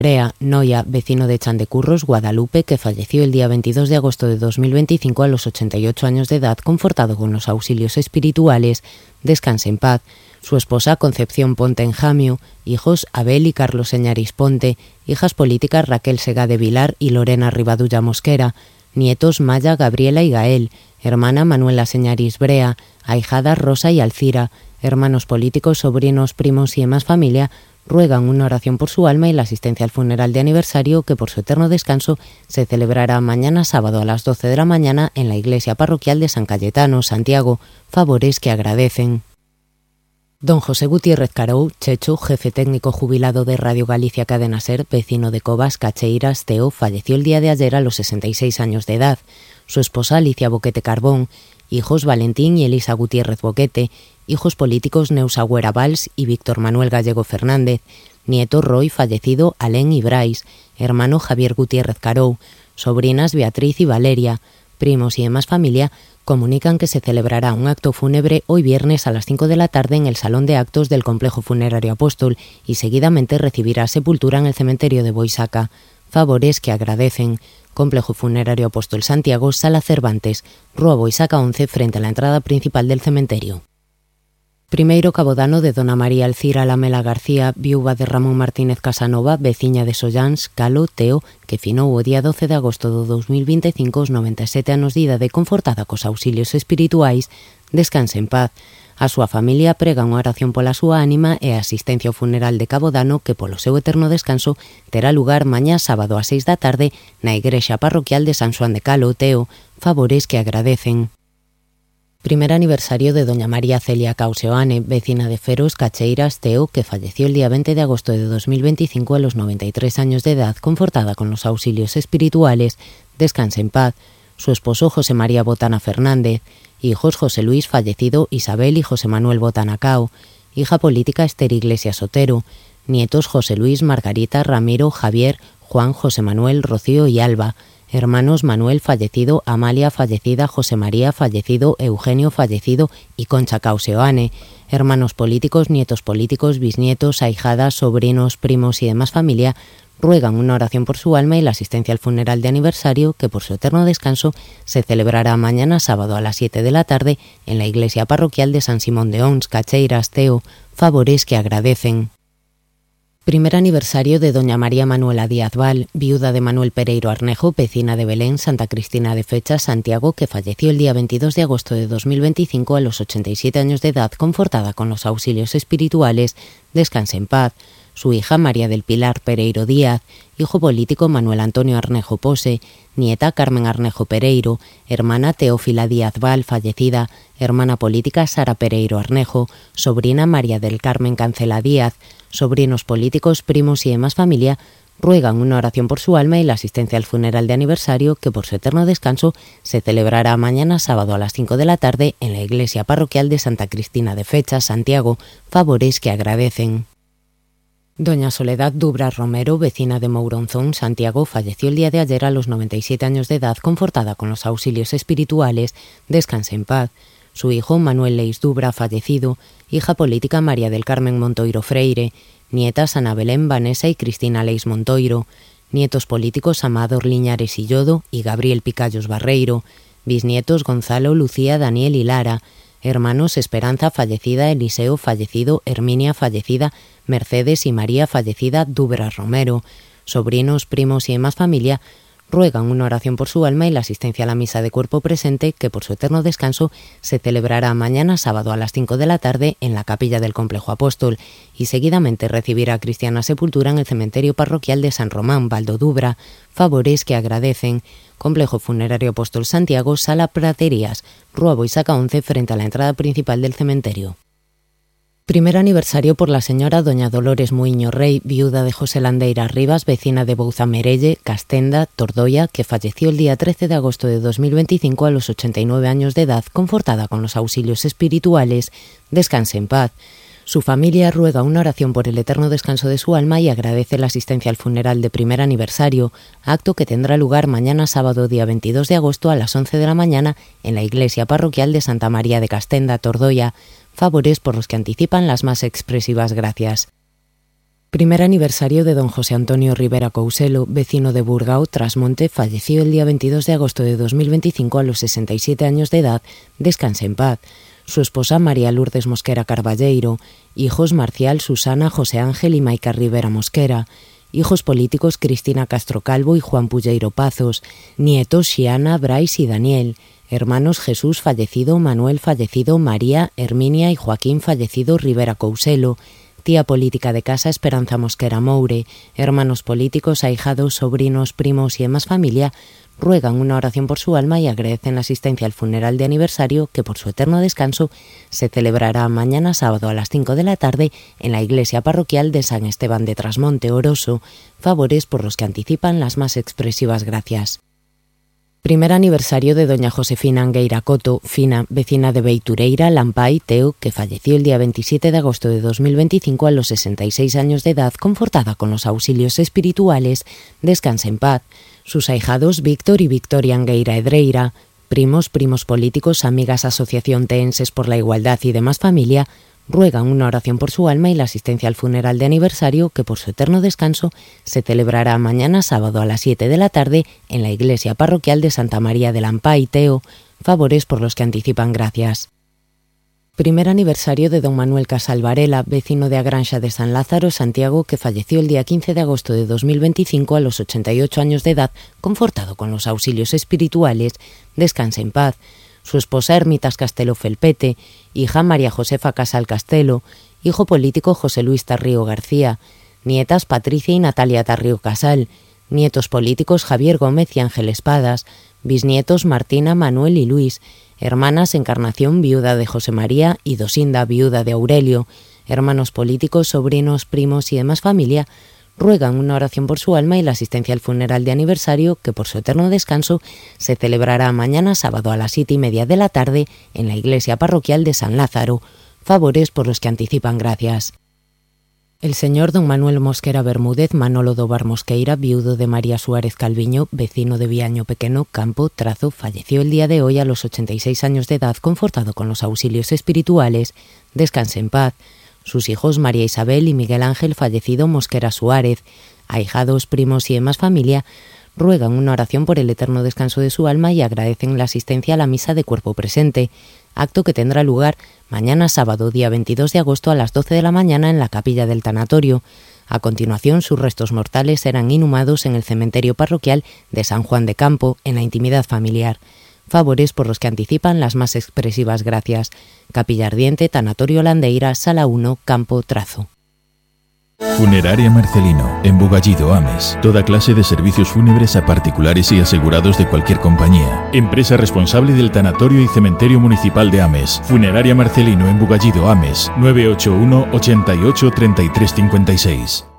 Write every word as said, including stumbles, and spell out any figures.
Brea Noya, vecino de Chandecurros, Guadalupe, que falleció el día veintidós de agosto de dos mil veinticinco a los ochenta y ocho años de edad, confortado con los auxilios espirituales, descanse en paz. Su esposa Concepción Ponte Enjamio, hijos Abel y Carlos Señaris Ponte, hijas políticas Raquel Segade Vilar y Lorena Rivadulla Mosquera, nietos Maya, Gabriela y Gael, hermana Manuela Señaris Brea, ahijadas Rosa y Alcira, hermanos políticos, sobrinos, primos y demás familia, ruegan una oración por su alma y la asistencia al funeral de aniversario que por su eterno descanso se celebrará mañana sábado a las doce de la mañana en la iglesia parroquial de San Cayetano, Santiago, favores que agradecen. Don José Gutiérrez Carou, Chechu, jefe técnico jubilado de Radio Galicia Cadena Ser, vecino de Cobas, Cacheiras, Teo, falleció el día de ayer a los sesenta y seis años de edad. Su esposa Alicia Boquete Carbón, hijos Valentín y Elisa Gutiérrez Boquete, hijos políticos Neusa Güera Valls y Víctor Manuel Gallego Fernández, nieto Roy fallecido Alén y Brais, hermano Javier Gutiérrez Carou, sobrinas Beatriz y Valeria, primos y demás familia, comunican que se celebrará un acto fúnebre hoy viernes a las cinco de la tarde en el Salón de Actos del Complejo Funerario Apóstol y seguidamente recibirá sepultura en el cementerio de Boisaca. Favores que agradecen. Complejo Funerario Apóstol Santiago, Sala Cervantes, Rúa Boisaca once, frente a la entrada principal del cementerio. Primeiro cabodano de Dona María Alcira Lamela García, viúva de Ramón Martínez Casanova, veciña de Sollans, Calo, Teo, que finou o día doce de agosto do dos mil veinticinco os noventa e sete anos de idade, confortada cos auxilios espirituais, descanse en paz. A súa familia prega unha oración pola súa ánima e a asistencia ao funeral de cabodano que polo seu eterno descanso terá lugar mañá sábado ás seis da tarde na igrexa parroquial de San Xoán de Calo, Teo, favores que agradecen. Primer aniversario de doña María Celia Causeoane, vecina de Feros, Cacheiras, Teo, que falleció el día veinte de agosto de dos mil veinticinco a los noventa y tres años de edad, confortada con los auxilios espirituales, descanse en paz. Su esposo José María Botana Fernández, hijos José Luis fallecido, Isabel y José Manuel Botana Cao, hija política Esther Iglesias Otero, nietos José Luis, Margarita, Ramiro, Javier, Juan, José Manuel, Rocío y Alba, hermanos Manuel fallecido, Amalia fallecida, José María fallecido, Eugenio fallecido y Concha Causeoane, hermanos políticos, nietos políticos, bisnietos, ahijadas, sobrinos, primos y demás familia, ruegan una oración por su alma y la asistencia al funeral de aniversario que por su eterno descanso se celebrará mañana sábado a las siete de la tarde en la iglesia parroquial de San Simón de Ons, Cacheiras, Teo, favores que agradecen. Primer aniversario de doña María Manuela Díaz Val, viuda de Manuel Pereiro Arnejo, vecina de Belén, Santa Cristina de Fechas, Santiago, que falleció el día veintidós de agosto de dos mil veinticinco a los ochenta y siete años de edad, confortada con los auxilios espirituales, descanse en paz. Su hija María del Pilar Pereiro Díaz, hijo político Manuel Antonio Arnejo Pose, nieta Carmen Arnejo Pereiro, hermana Teófila Díaz Val, fallecida, hermana política Sara Pereiro Arnejo, sobrina María del Carmen Cancela Díaz, sobrinos políticos, primos y demás familia, ruegan una oración por su alma y la asistencia al funeral de aniversario que por su eterno descanso se celebrará mañana sábado a las cinco de la tarde en la iglesia parroquial de Santa Cristina de Fechas, Santiago, favores que agradecen. Doña Soledad Dubra Romero, vecina de Mouronzón, Santiago, falleció el día de ayer a los noventa y siete años de edad, confortada con los auxilios espirituales, descanse en paz. Su hijo Manuel Leis Dubra, fallecido, hija política María del Carmen Montoiro Freire, nietas Ana Belén, Vanessa y Cristina Leis Montoiro, nietos políticos Amador Liñares y Yodo y Gabriel Picallos Barreiro, bisnietos Gonzalo, Lucía, Daniel y Lara, hermanos Esperanza fallecida, Eliseo fallecido, Herminia fallecida, Mercedes y María fallecida, Dubra Romero, sobrinos, primos y demás familia, ruegan una oración por su alma y la asistencia a la misa de cuerpo presente que por su eterno descanso se celebrará mañana sábado a las cinco de la tarde en la capilla del Complejo Apóstol y seguidamente recibirá cristiana sepultura en el cementerio parroquial de San Román, Valdodubra, favores que agradecen. Complejo Funerario Apóstol Santiago, Sala Praterías, Rúa Boisaca once, frente a la entrada principal del cementerio. Primer aniversario por la señora doña Dolores Muiño Rey, viuda de José Landeira Rivas, vecina de Bouzamerelle, Castenda, Tordoia, que falleció el día trece de agosto de dos mil veinticinco a los ochenta y nueve años de edad, confortada con los auxilios espirituales, descanse en paz. Su familia ruega una oración por el eterno descanso de su alma y agradece la asistencia al funeral de primer aniversario, acto que tendrá lugar mañana sábado día veintidós de agosto a las once de la mañana en la iglesia parroquial de Santa María de Castenda, Tordoia, favores por los que anticipan las más expresivas gracias. Primer aniversario de don José Antonio Rivera Couselo, vecino de Burgao, Trasmonte, falleció el día veintidós de agosto de dos mil veinticinco a los sesenta y siete años de edad. Descanse en paz. Su esposa María Lourdes Mosquera Carballeiro, hijos Marcial, Susana, José Ángel y Maica Rivera Mosquera, hijos políticos Cristina Castro Calvo y Juan Pulleiro Pazos, nietos Xiana, Brais y Daniel, hermanos Jesús fallecido, Manuel fallecido, María, Herminia y Joaquín fallecido Rivera Couselo, tía política de casa Esperanza Mosquera Moure, hermanos políticos, ahijados, sobrinos, primos y demás familia, ruegan una oración por su alma y agradecen la asistencia al funeral de aniversario que por su eterno descanso se celebrará mañana sábado a las cinco de la tarde en la iglesia parroquial de San Esteban de Trasmonte, Oroso, favores por los que anticipan las más expresivas gracias. Primer aniversario de doña Josefina Angueira Coto, Fina, vecina de Beitureira, Lampay, Teo, que falleció el día veintisiete de agosto de dos mil veinticinco a los sesenta y seis años de edad, confortada con los auxilios espirituales. Descanse en paz. Sus ahijados Víctor y Victoria Angueira Edreira, primos, primos políticos, amigas Asociación Teenses por la Igualdad y demás familia, ruegan una oración por su alma y la asistencia al funeral de aniversario que por su eterno descanso se celebrará mañana sábado a las siete de la tarde en la iglesia parroquial de Santa María de Lampay, Teo, favores por los que anticipan gracias. Primer aniversario de don Manuel Casal Varela, vecino de Agranxa de San Lázaro, Santiago, que falleció el día quince de agosto de dos mil veinticinco a los ochenta y ocho años de edad, confortado con los auxilios espirituales. Descanse en paz. Su esposa Ermitas Castelo Felpete, hija María Josefa Casal Castelo, hijo político José Luis Tarrío García, nietas Patricia y Natalia Tarrío Casal, nietos políticos Javier Gómez y Ángel Espadas, bisnietos Martina, Manuel y Luis, hermanas Encarnación, viuda de José María, y Dosinda, viuda de Aurelio, hermanos políticos, sobrinos, primos y demás familia, ruegan una oración por su alma y la asistencia al funeral de aniversario que por su eterno descanso se celebrará mañana sábado a las siete y media de la tarde en la iglesia parroquial de San Lázaro, favores por los que anticipan gracias. El señor don Manuel Mosquera Bermúdez Manolo Dobar Mosqueira, viudo de María Suárez Calviño, vecino de Viaño Pequeno, Campo, Trazo, falleció el día de hoy a los ochenta y seis años de edad, confortado con los auxilios espirituales. Descanse en paz. Sus hijos María Isabel y Miguel Ángel fallecido Mosquera Suárez, ahijados, primos y demás familia, ruegan una oración por el eterno descanso de su alma y agradecen la asistencia a la misa de cuerpo presente, acto que tendrá lugar mañana sábado día veintidós de agosto a las doce de la mañana en la capilla del tanatorio. A continuación, sus restos mortales serán inhumados en el cementerio parroquial de San Juan de Campo, en la intimidad familiar. Favores por los que anticipan las más expresivas gracias. Capilla Ardiente, Tanatorio Landeira, Sala uno, Campo, Trazo. Funeraria Marcelino, en Bugallido, Ames. Toda clase de servicios fúnebres a particulares y asegurados de cualquier compañía. Empresa responsable del Tanatorio y Cementerio Municipal de Ames. Funeraria Marcelino, en Bugallido, Ames. nueve ocho uno, ochenta y ocho, treinta y tres cincuenta y seis.